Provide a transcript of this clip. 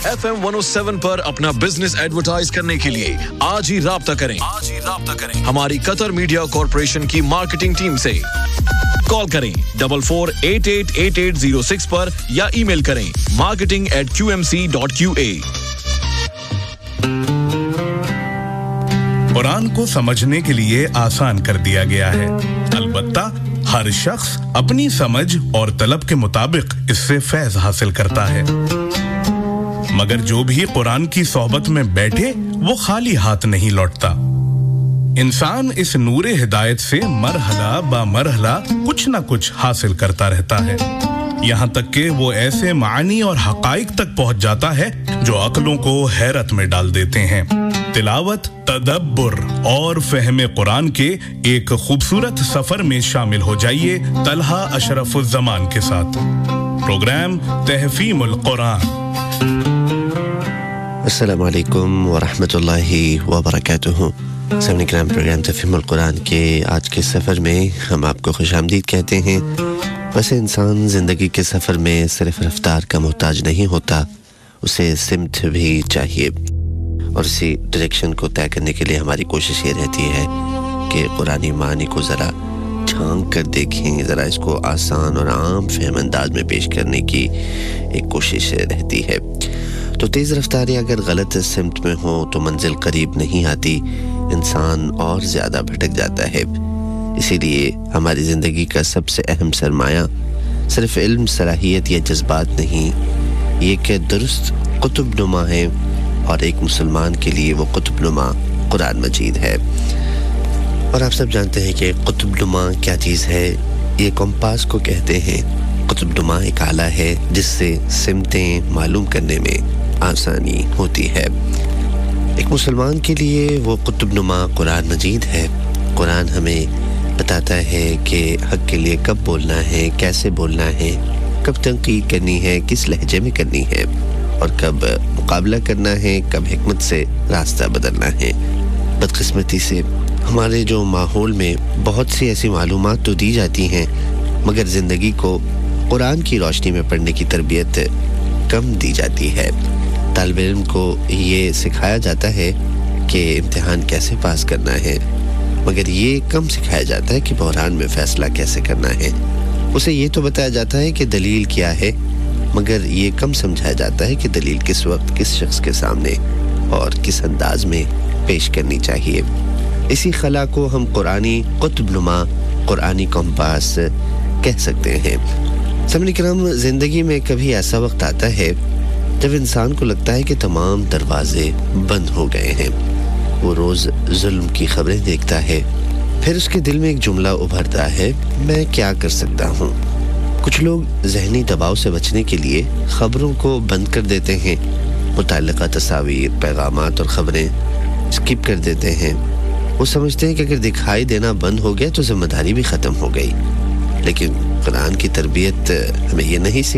FM 107 पर अपना business advertise करने के लिए आज ही राब्ता करें हमारी कतर मीडिया कॉर्पोरेशन की मार्केटिंग टीम से। कॉल करें 44888806 पर या ईमेल करें marketing@qmc.qa। कुरान को समझने के लिए आसान कर दिया गया है, अलबत्ता हर शख्स अपनी समझ और तलब के मुताबिक इससे फैज़ हासिल करता है, मगर जो भी कुरान की सोहबत में बैठे वो खाली हाथ नहीं लौटता। इंसान इस नूरे हिदायत से मरहला बा मरहला कुछ न कुछ हासिल करता रहता है, यहाँ तक कि वो ऐसे मानी और हकाइक तक पहुंच जाता है जो अक्लों को हैरत में डाल देते हैं। तिलावत, तदब्बुर और फहमे कुरान के एक खूबसूरत सफर में शामिल हो जाइए तलहा अशरफुज़्ज़मान के साथ। प्रोग्राम तहफ़ीमुल कुरान। अस्सलामु अलैकुम व रहमतुल्लाहि व बरकातुहू। सामने ग्राम प्रोग्राम तहफ़ीमुल कुरान के आज के सफ़र में हम आपको खुशामदीद कहते हैं। वैसे इंसान ज़िंदगी के सफ़र में सिर्फ रफ्तार का मोहताज नहीं होता, उसे सिमत भी चाहिए, और इसी डायरेक्शन को तय करने के लिए हमारी कोशिश ये रहती है कि कुरानी मानी को ज़रा झांक कर देखें, ज़रा इसको आसान और आम फहम अंदाज में पेश करने की एक कोशिश रहती है। तो तेज़ रफ्तारी अगर गलत सिमत में हो तो मंजिल करीब नहीं आती, इंसान और ज़्यादा भटक जाता है। इसीलिए हमारी ज़िंदगी का सबसे अहम सरमाया सिर्फ इल्म, सलाहियत या जज्बात नहीं, ये कि दुरुस्त कुतुबनुमा है, और एक मुसलमान के लिए वो कुतुबनुमा कुरान मजीद है। और आप सब जानते हैं कि कुतुबनुमा क्या चीज़ है। ये कंपास को कहते हैं। कुतुबनुमा एक आला है जिससे सिमतें मालूम करने में आसानी होती है। एक मुसलमान के लिए वो कुतुबनुमा कुरान मजीद है। कुरान हमें बताता है कि हक़ के लिए कब बोलना है, कैसे बोलना है, कब तनकीद करनी है, किस लहजे में करनी है, और कब मुकाबला करना है, कब हिकमत से रास्ता बदलना है। बदकिस्मती से हमारे जो माहौल में बहुत सी ऐसी मालूमात तो दी जाती हैं, मगर ज़िंदगी को कुरान की रोशनी में पढ़ने की तरबियत कम दी जाती है। तालिब इल्म को ये सिखाया जाता है कि इम्तिहान कैसे पास करना है, मगर ये कम सिखाया जाता है कि बहरान में फ़ैसला कैसे करना है। उसे ये तो बताया जाता है कि दलील क्या है, मगर ये कम समझाया जाता है कि दलील किस वक्त, किस शख्स के सामने और किस अंदाज में पेश करनी चाहिए। इसी खला को हम कुरानी कुतुबनुमा, कुरानी कंपास कह सकते हैं। सामने किराम, ज़िंदगी में कभी ऐसा वक्त आता है जब इंसान को लगता है कि तमाम दरवाजे बंद हो गए हैं। वो रोज़ जुल्म की खबरें देखता है, फिर उसके दिल में एक जुमला उभरता है, मैं क्या कर सकता हूँ। कुछ लोग ज़हनी दबाव से बचने के लिए खबरों को बंद कर देते हैं, मुताल्लिक़ा तस्वीर, पैगामात और खबरें स्किप कर देते हैं। वो समझते हैं कि अगर दिखाई देना बंद हो गया तो जिम्मेदारी भी ख़त्म हो गई। लेकिन कुरान की तरबियत हमें ये नहीं